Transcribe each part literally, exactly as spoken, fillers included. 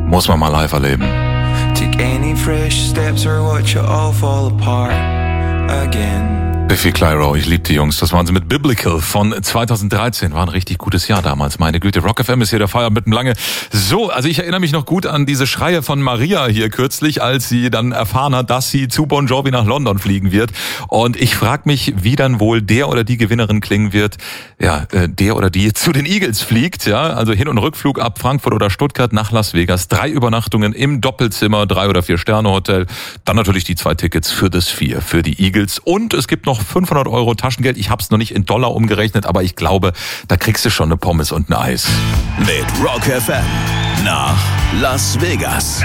Muss man mal live erleben. Take any fresh steps or watch it all fall apart again. Biffy Clyro, ich liebe die Jungs. Das waren sie mit Biblical von zweitausenddreizehn. War ein richtig gutes Jahr damals, meine Güte. Rock F M ist hier der Feierabend mit dem Lange. So, also ich erinnere mich noch gut an diese Schreie von Maria hier kürzlich, als sie dann erfahren hat, dass sie zu Bon Jovi nach London fliegen wird. Und ich frage mich, wie dann wohl der oder die Gewinnerin klingen wird, ja, der oder die zu den Eagles fliegt, ja, also Hin- und Rückflug ab Frankfurt oder Stuttgart nach Las Vegas. Drei Übernachtungen im Doppelzimmer, drei oder vier Sterne Hotel. Dann natürlich die zwei Tickets für das Vier, für die Eagles. Und es gibt noch fünfhundert Euro Taschengeld. Ich habe es noch nicht in Dollar umgerechnet, aber ich glaube, da kriegst du schon eine Pommes und ein Eis. Mit Rock F M nach Las Vegas.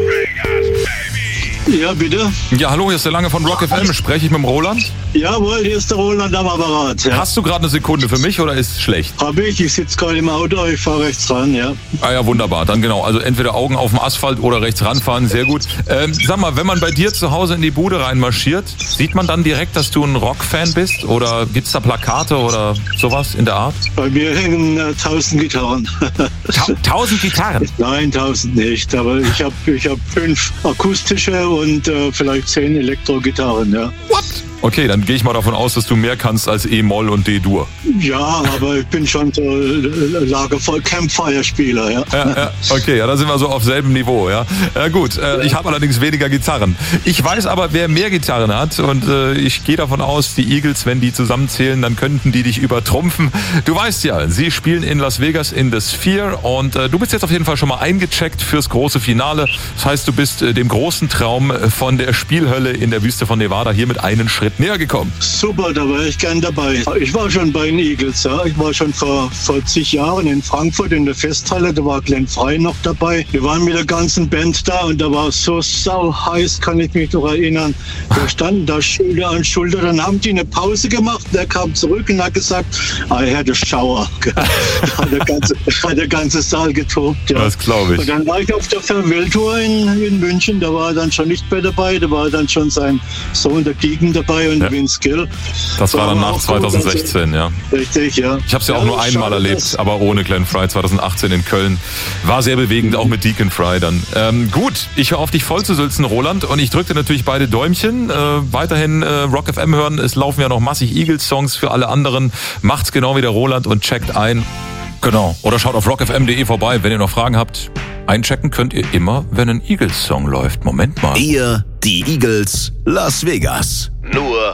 Ja, bitte? Ja, hallo, hier ist der Lange von Rock F M. Spreche ich mit dem Roland? Jawohl, hier ist der Roland am Apparat. Ja. Hast du gerade eine Sekunde für mich oder ist es schlecht? Hab ich, ich sitze gerade im Auto, ich fahre rechts ran, ja. Ah ja, wunderbar. Dann genau, also entweder Augen auf dem Asphalt oder rechts ranfahren, sehr gut. Ähm, sag mal, wenn man bei dir zu Hause in die Bude reinmarschiert, sieht man dann direkt, dass du ein Rock-Fan bist? Oder gibt's da Plakate oder sowas in der Art? Bei mir hängen äh, tausend Gitarren. Ta- tausend Gitarren? Nein, tausend nicht, aber ich habe ich hab fünf akustische und äh, vielleicht zehn Elektro-Gitarren, ja. What? Okay, dann gehe ich mal davon aus, dass du mehr kannst als E-Moll und D-Dur. Ja, aber ich bin schon so äh, Lagerfeuer, Campfire-Spieler, ja. Ja, ja, okay, ja, da sind wir so auf selben Niveau, ja. Ja gut, äh, ich habe allerdings weniger Gitarren. Ich weiß aber, wer mehr Gitarren hat und äh, ich gehe davon aus, die Eagles, wenn die zusammenzählen, dann könnten die dich übertrumpfen. Du weißt ja, sie spielen in Las Vegas in The Sphere und äh, du bist jetzt auf jeden Fall schon mal eingecheckt fürs große Finale. Das heißt, du bist äh, dem großen Traum von der Spielhölle in der Wüste von Nevada hier mit einem Schritt näher gekommen. Super, da war ich gern dabei. Ich war schon bei den Eagles, ja. Ich war schon vor, vor zig Jahren in Frankfurt in der Festhalle, da war Glenn Frey noch dabei. Wir waren mit der ganzen Band da und da war es so sau heiß, kann ich mich noch erinnern. Wir standen da Schulter an Schulter, dann haben die eine Pause gemacht, der kam zurück und hat gesagt, I had a shower. Da hat der ganze, hat der ganze Saal getobt. Ja. Das glaube ich. Und dann war ich auf der Farewell-Tour in, in München, da war er dann schon nicht mehr dabei, da war dann schon sein Sohn, der Deacon, dabei und ja. Vince Gill. Das war dann nach zwanzig sechzehn, ja. Richtig, ja. Ich habe es ja auch ja, nur einmal erlebt, aber ohne Glenn Frey zwanzig achtzehn in Köln. War sehr bewegend, auch mit Deacon Frey dann. Ähm, gut, ich höre auf dich voll zu sülzen, Roland, und ich drücke dir natürlich beide Däumchen. Äh, weiterhin äh, Rock F M hören, es laufen ja noch massig Eagles-Songs für alle anderen. Macht's genau wie der Roland und checkt ein. Genau, oder schaut auf rock f m punkt de vorbei, wenn ihr noch Fragen habt. Einchecken könnt ihr immer, wenn ein Eagles-Song läuft. Moment mal. Ihr, die Eagles, Las Vegas. Nur